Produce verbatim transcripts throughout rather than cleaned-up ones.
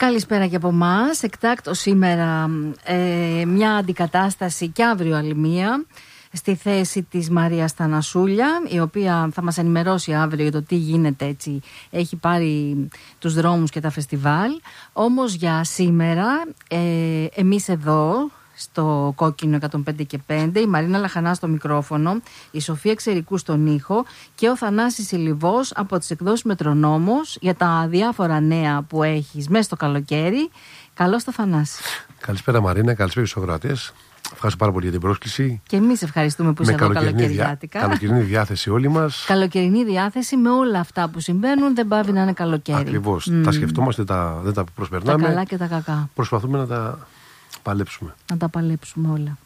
Καλησπέρα και από εμάς. Εκτάκτως σήμερα ε, μια αντικατάσταση και αύριο άλλη μία στη θέση της Μαρίας Θανασούλια, η οποία θα μας ενημερώσει αύριο για το τι γίνεται, έτσι έχει πάρει τους δρόμους και τα φεστιβάλ. Όμως για σήμερα ε, εμείς εδώ στο Κόκκινο εκατόν πέντε και πέντε, η Μαρίνα Λαχανά στο μικρόφωνο, η Σοφία Ξερικού στον ήχο και ο Θανάσης Ηλιβός από τις εκδόσεις Μετρονόμος για τα διάφορα νέα που έχεις μέσα στο καλοκαίρι. Καλώς το Θανάση. Καλησπέρα Μαρίνα, καλησπέρα στους ακροατές. Ευχαριστώ πάρα πολύ για την πρόσκληση. Και εμείς ευχαριστούμε που είσαι εδώ καλοκαιριάτικα. Καλοκαιρινή διάθεση όλοι μας. Καλοκαιρινή διάθεση με όλα αυτά που συμβαίνουν, δεν πάβει να είναι καλοκαίρι. Ακριβώς. Mm. Τα σκεφτόμαστε, τα, δεν τα προσπερνάμε. Τα καλά και τα κακά. Προσπαθούμε να τα παλέψουμε. Να τα παλέψουμε όλα.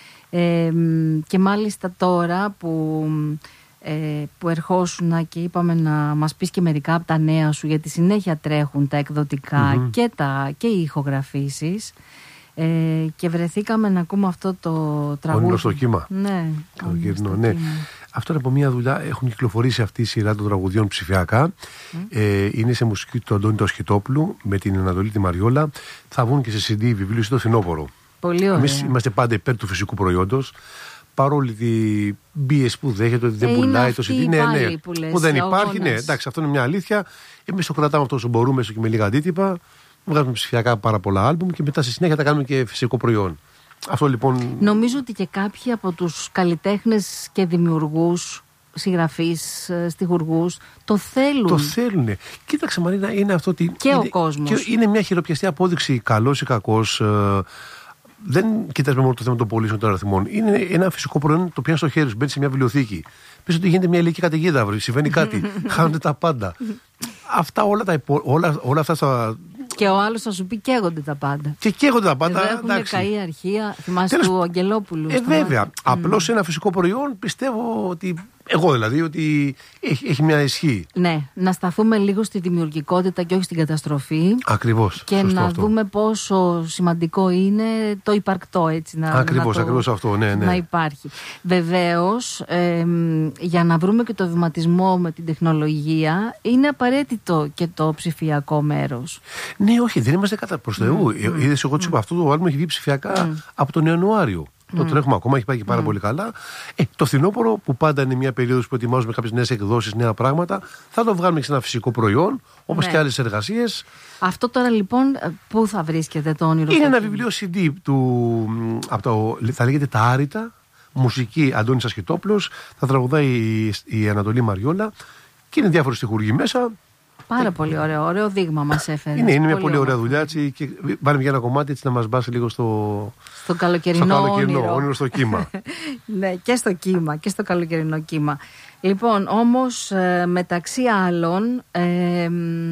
Ε, και μάλιστα τώρα που, ε, που ερχόσουνα και είπαμε να μας πεις και μερικά από τα νέα σου, γιατί συνέχεια τρέχουν τα εκδοτικά mm-hmm. και, τα, και οι ηχογραφήσεις. Ε, και βρεθήκαμε να ακούμε αυτό το τραγούδι. Όνειρο στο κύμα. Ναι, Καλοκαιρινό, ναι. Αυτό είναι από μια δουλειά. Έχουν κυκλοφορήσει αυτή η σειρά των τραγουδιών ψηφιακά. Mm. Ε, είναι σε μουσική του Αντώνη του Ασχητόπουλου με την Ανατολή τη Μαριόλα. Θα βγουν και σε σι ντι βιβλίο στο φθινόπωρο. Πολύ ωραία. Εμείς είμαστε πάντα υπέρ του φυσικού προϊόντος. Παρόλη την πίεση που δέχεται ότι δεν ε, πουλάει το σι ντι. Ναι, ναι. Που, λες, που δεν υπάρχει. Ναι, εντάξει, αυτό είναι μια αλήθεια. Εμείς το κρατάμε αυτό όσο μπορούμε, έστω και με λίγα αντίτυπα. Βγάζουμε ψηφιακά πάρα πολλά άλμπουμ και μετά στη συνέχεια τα κάνουμε και φυσικό προϊόν. Αυτό λοιπόν. Νομίζω ότι και κάποιοι από τους καλλιτέχνες και δημιουργούς, συγγραφείς, στιχουργούς, το θέλουν. Το θέλουν. Κοίταξε Μαρίνα, είναι αυτό ότι. Και είναι, ο κόσμος. Και είναι μια χειροπιαστή απόδειξη, καλός ή κακός. Ε, δεν κοιτάζουμε μόνο το θέμα των πωλήσεων των αριθμών. Είναι ένα φυσικό προϊόν το πιάνει στο χέρι σου, μπαίνει σε μια βιβλιοθήκη. Πες ότι γίνεται μια ηλική καταιγίδα, συμβαίνει κάτι. Χάνονται τα πάντα. Αυτά όλα, τα υπο... όλα, όλα αυτά τα. Και ο άλλος θα σου πει καίγονται τα πάντα. Και καίγονται τα πάντα. Εδώ έχουν καεί αρχεία. Θυμάσαι Τέλος... του Αγγελόπουλου. Ε, βέβαια. Mm. Απλώς ένα φυσικό προϊόν πιστεύω ότι. Εγώ δηλαδή, ότι έχει, έχει μια ισχύ. Ναι. Να σταθούμε λίγο στη δημιουργικότητα και όχι στην καταστροφή. Ακριβώς. Και να αυτό. δούμε πόσο σημαντικό είναι το υπαρκτό, έτσι. Να, ακριβώς, να το, ακριβώς αυτό. Ναι, ναι. Να υπάρχει. Βεβαίως, ε, για να βρούμε και το βηματισμό με την τεχνολογία, είναι απαραίτητο και το ψηφιακό μέρος. Ναι, όχι, δεν είμαστε κατά προς Θεού. Mm. Είδες, εγώ του είπα, αυτό το άλμπουμ έχει βγει ψηφιακά mm. από τον Ιανουάριο. Mm. Το τρέχουμε ακόμα, έχει πάει και πάρα mm. πολύ καλά. Ε, το φθινόπωρο, που πάντα είναι μια περίοδος που ετοιμάζουμε κάποιες νέες εκδόσεις, νέα πράγματα, θα το βγάλουμε και σε ένα φυσικό προϊόν, όπως ναι. και άλλες εργασίες. Αυτό τώρα λοιπόν, πού θα βρίσκεται το όνειρο? Είναι ένα βιβλίο σι ντι του, από το, θα λέγεται Τα Άρρητα, μουσική Αντώνης Ασχητόπουλος, θα τραγουδάει η, η Ανατολή Μαριόλα και είναι διάφοροι στιχουργοί μέσα. Πάρα ε, πολύ ωραίο, ωραίο δείγμα μας έφερε. Είναι, είναι μια πολύ ωραία δουλειά έτσι, και βάλουμε για ένα κομμάτι έτσι να μας μπάσει λίγο στο, στο καλοκαιρινό, στο καλοκαιρινό όνειρο. όνειρο στο κύμα. Ναι, και στο κύμα και στο καλοκαιρινό κύμα. Λοιπόν, όμως ε, μεταξύ άλλων ε,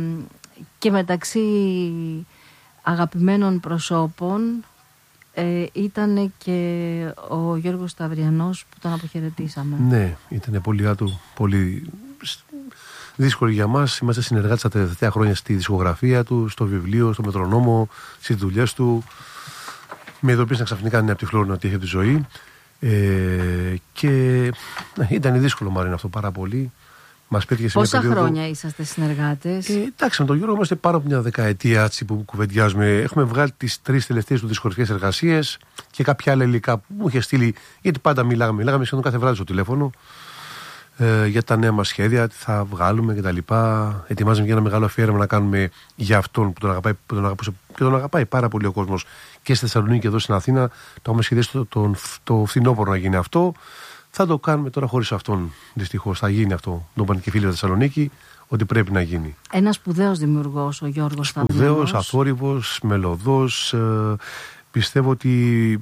και μεταξύ αγαπημένων προσώπων ε, ήταν και ο Γιώργος Σταυριανός που τον αποχαιρετήσαμε. Ναι, ήταν πολύ άτου, πολύ δύσκολη για μας. Είμαστε συνεργάτες τα τελευταία χρόνια στη δισκογραφία του, στο βιβλίο, στο Μετρονόμο, στις δουλειές του. Με ειδοποίησαν ξαφνικά είναι από τη Φλόρινα ότι είχε τη ζωή. Ε, και ναι, ήταν δύσκολο Μαρίνα αυτό πάρα πολύ. Μας πέτυχε σε Πόσα μια περίοδο... χρόνια είσαστε συνεργάτες? Ε, εντάξει, με τον Γιώργο είμαστε πάνω από μια δεκαετία έτσι, που κουβεντιάζουμε. Έχουμε βγάλει τις τρεις τελευταίες του δισκογραφικές εργασίες και κάποια άλλα υλικά που μου είχε στείλει. Γιατί πάντα μιλάγαμε, μιλάγαμε σχεδόν κάθε βράδυ στο τηλέφωνο. Ε, για τα νέα μας σχέδια, τι θα βγάλουμε κτλ. Ετοιμάζουμε για ένα μεγάλο αφιέρωμα να κάνουμε για αυτόν που τον αγαπάει, που τον αγαπούσε, και τον αγαπάει πάρα πολύ ο κόσμος και στη Θεσσαλονίκη και εδώ στην Αθήνα. Το έχουμε σχεδιάσει το, το, το φθινόπωρο να γίνει αυτό. Θα το κάνουμε τώρα χωρίς αυτόν. Δυστυχώς θα γίνει αυτό. Το είπαν και φίλοι στη Θεσσαλονίκη ότι πρέπει να γίνει. Ένας σπουδαίος δημιουργός ο Γιώργος Σταυριανός. Σπουδαίος, αθόρυβος, μελωδός. Ε, πιστεύω ότι.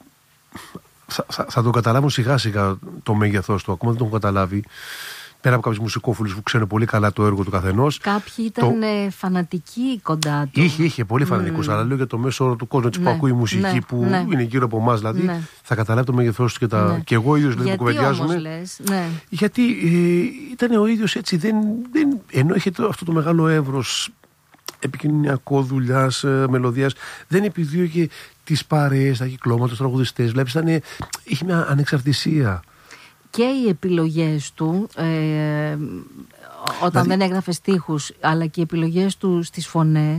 Θα, θα, θα το καταλάβουν σιγά σιγά το μέγεθος του. Ακόμα δεν το έχουν καταλάβει. Πέρα από κάποιους μουσικόφιλους που ξέρουν πολύ καλά το έργο του καθενός. Κάποιοι ήταν το... φανατικοί κοντά του. Είχε, είχε πολύ φανατικούς. Mm. Αλλά λέω για το μέσο όρο του κόσμου, έτσι, ναι, που ακούει μουσική, ναι, που ναι. είναι γύρω από εμάς. Δηλαδή ναι. θα καταλάβει το μέγεθός του και, τα... ναι. και εγώ ίδιος δηλαδή, που κουβεντιάζουμε. Όμως, λες, ναι. Γιατί ε, ήταν ο ίδιος έτσι. Δεν, δεν... Ενώ είχε το, αυτό το μεγάλο εύρος επικοινωνιακό δουλειάς, ε, μελωδίας, δεν επιδίωκε τις παρέες, τα κυκλώματα, τους τραγουδιστές. Βλέπεις, ήταν, είχε μια ανεξαρτησία. Και οι επιλογές του, ε, όταν δηλαδή, δεν έγραφε στίχους, αλλά και οι επιλογές του στις φωνές,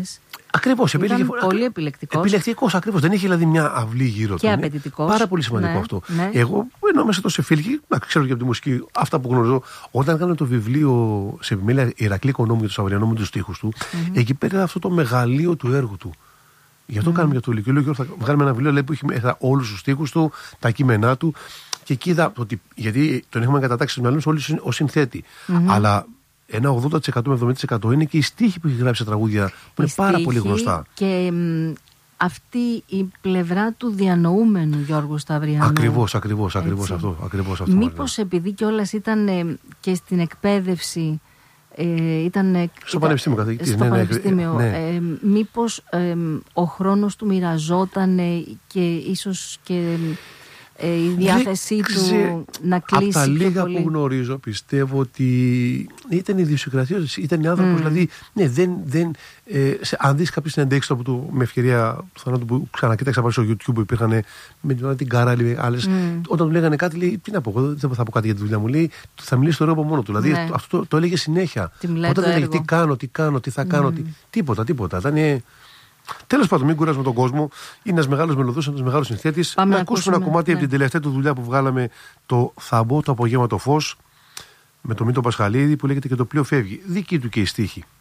Ακριβώς. Πολύ επιλεκτικός. Επιλεκτικός, ακριβώς. Δεν είχε δηλαδή μια αυλή γύρω του. Και απαιτητικός. Πάρα πολύ σημαντικό ναι, αυτό. Ναι. Εγώ, ενώ μέσα τόσο φίλοι, να ξέρω και από τη μουσική, αυτά που γνωρίζω, όταν έκανα το βιβλίο σε επιμέλεια Ηρακλή Οικονόμου για το Σαββαριανό με τους στίχους του, mm-hmm. εκεί πέρα αυτό το μεγαλείο του έργου του. Γι' αυτό mm-hmm. κάνουμε για το Λυκείο. Λέω, θα βγάλουμε ένα βιβλίο λέει, που έχει μέσα όλους τους στίχους του, τα κείμενά του. Και εκεί είδα ότι. Γιατί τον έχουμε κατατάξει στο μυαλό μας όλοι ως συνθέτη. Mm-hmm. Αλλά ένα ογδόντα τοις εκατό με εβδομήντα τοις εκατό είναι και οι στίχοι που έχει γράψει σε τραγούδια που είναι πάρα πολύ γνωστά. Και μ, αυτή η πλευρά του διανοούμενου Γιώργου Σταυριανού. Ακριβώς, ακριβώς, ακριβώς αυτό. Ακριβώς αυτό μήπως επειδή κιόλας ήταν ε, και στην εκπαίδευση. Ε, ήταν, στο πανεπιστήμιο καθηγητής. Στο ναι, πανεπιστήμιο. Ναι, ναι. Ε, μήπως ε, ο χρόνος του μοιραζόταν και ίσως και ε, η διάθεσή Δι, του ξε... να κλείσει. Από τα λίγα πολύ. που γνωρίζω πιστεύω ότι ήταν ιδιοσυγκρατία, ήταν άνθρωπος, mm. δηλαδή ναι, δεν, δεν, ε, σε, αν δεις κάποιες συνεντέξεις του με ευκαιρία του θανάτου που ξανακοίταξα πάνω στο YouTube που υπήρχαν με την Καράλη, άλλες, mm. όταν του λέγανε κάτι λέει τι να πω, εγώ δεν θα πω κάτι για τη δουλειά μου, λέει θα μιλήσει το έργο από μόνο του, δηλαδή ναι. αυτό το, το έλεγε συνέχεια. Όταν έλεγε τι κάνω, τι κάνω, τι θα κάνω, mm. τι, τίποτα, τίποτα. Ήταν, τέλος πάντων, μην κουράζουμε τον κόσμο. Είναι ένας μεγάλος μελωδός, ένας μεγάλος συνθέτης. Να ακούσουμε, ακούσουμε ένα κομμάτι ναι. από την τελευταία του δουλειά που βγάλαμε, το Θα μπω το απογεύμα το φως, με τον Μήτο Πασχαλίδη, που λέγεται και το πλοίο φεύγει. Δική του και η στίχη.